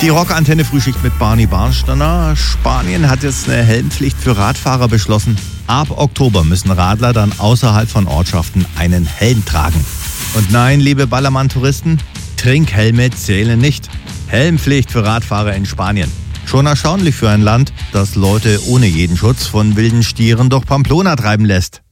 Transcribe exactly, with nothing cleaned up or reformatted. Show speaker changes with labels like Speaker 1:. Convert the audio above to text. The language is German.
Speaker 1: Die Rockantenne Frühschicht mit Barney Barnsteiner. Spanien hat jetzt eine Helmpflicht für Radfahrer beschlossen. Ab Oktober müssen Radler dann außerhalb von Ortschaften einen Helm tragen. Und nein, liebe Ballermann-Touristen, Trinkhelme zählen nicht. Helmpflicht für Radfahrer in Spanien. Schon erstaunlich für ein Land, das Leute ohne jeden Schutz von wilden Stieren durch Pamplona treiben lässt.